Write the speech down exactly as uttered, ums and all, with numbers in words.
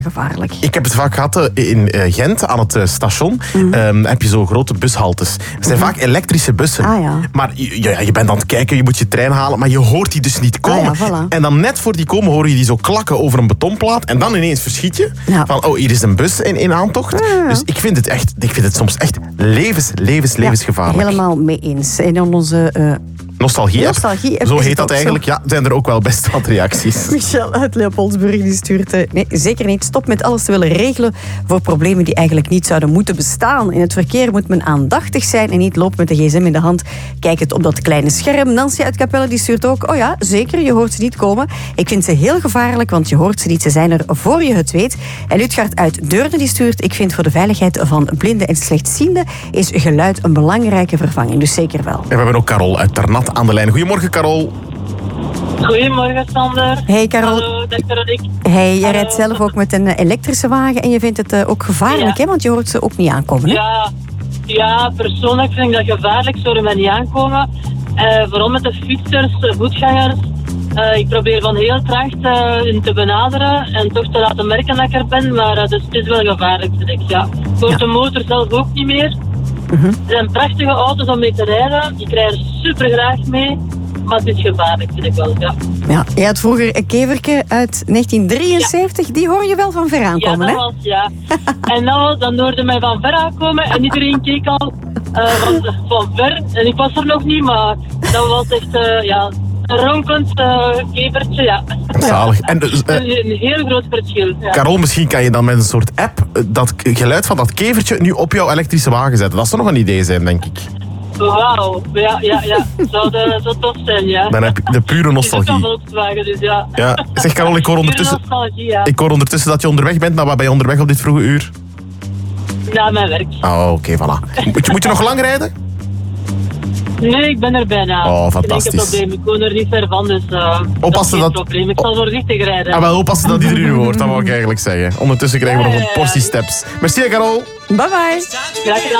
gevaarlijk. Ik heb het vaak gehad uh, in uh, Gent, aan het uh, station. Mm. Um, heb je zo grote bushaltes. Het zijn Mm-hmm. vaak elektrische bussen. Ah, ja. Maar je, ja, je bent aan het kijken, je moet je trein halen, maar je hoort die dus niet komen. Ah, ja, voilà. En dan net voor die komen hoor je die zo klakken over een betonplaat. En dan ineens verschiet je. Ja. Van, oh, hier is een bus in, in aantocht. Ja, ja. Dus ik vind het echt, ik vind het soms echt levens, levens, levensgevaarlijk. Ja, helemaal mee eens. En in onze uh, Nostalgie. Nostalgie Zo is heet het dat ook eigenlijk. zo. Ja, zijn er ook wel best wat reacties. Michel uit Leopoldsburg die stuurt... Uh, nee, zeker niet. Stop met alles te willen regelen voor problemen die eigenlijk niet zouden moeten bestaan. In het verkeer moet men aandachtig zijn en niet lopen met de gsm in de hand. Kijk het op dat kleine scherm. Nancy uit Capelle die stuurt ook... Oh ja, zeker, je hoort ze niet komen. Ik vind ze heel gevaarlijk, want je hoort ze niet. Ze zijn er voor je het weet. En Lutgaard uit Deurne die stuurt... Ik vind voor de veiligheid van blinden en slechtzienden is geluid een belangrijke vervanging. Dus zeker wel. En we hebben ook Carol uit Ternat aan de lijn. Goedemorgen, Carol. Goedemorgen, Sander. Hey, Carol. Hallo, dag Veronique. Hey, jij Hallo. rijdt zelf ook met een elektrische wagen en je vindt het uh, ook gevaarlijk, Ja. hè? Want je hoort ze ook niet aankomen, hè? Ja, ja, persoonlijk vind ik dat gevaarlijk. Ze horen mij niet aankomen. Uh, vooral met de fietsers, uh, voetgangers. Uh, ik probeer van heel kracht uh, in te benaderen en toch te laten merken dat ik er ben. Maar uh, dus het is wel gevaarlijk, vind ik. Ja. Ik hoor Ja. de motor zelf ook niet meer. Mm-hmm. Het zijn prachtige auto's om mee te rijden. Ik rijd er super graag mee. Maar het is gevaarlijk, vind ik wel, ja. Ja, je had vroeger een keverke uit negentien drieënzeventig. Ja. Die hoor je wel van ver aankomen, ja, hè? dat was, ja. En dan, dan hoorde mij van ver aankomen en iedereen keek al uh, van, van ver. En ik was er nog niet, maar dat was echt, uh, ja, een ronkend uh, kevertje, ja. Zalig. En dus, uh, Een, een heel groot verschil, ja. Carol, misschien kan je dan met een soort app uh, dat geluid van dat kevertje nu op jouw elektrische wagen zetten. Dat zou nog een idee zijn, denk ik. Wauw, ja, ja, ja. Zou, de, zou tof zijn, ja. Dan heb je de pure Het is ook nostalgie. een Volkswagen, dus ja. Ja. Zeg Carol, ik hoor, Pure ondertussen, nostalgie, ja. ik hoor ondertussen dat je onderweg bent, maar waar ben je onderweg op dit vroege uur? Na mijn werk. Oh, oké, okay, voilà. Moet je, moet je nog lang rijden? Nee, ik ben er bijna. Oh, fantastisch. Geen probleem. Ik woon er niet ver van, dus uh, dat is geen dat- probleem. Ik zal voorzichtig rijden. Ah, wel, oppassen dat iedereen u hoort, dat wou ik eigenlijk zeggen. Ondertussen krijgen we nog een portie steps. Merci, Carol. Bye bye. Graag gedaan.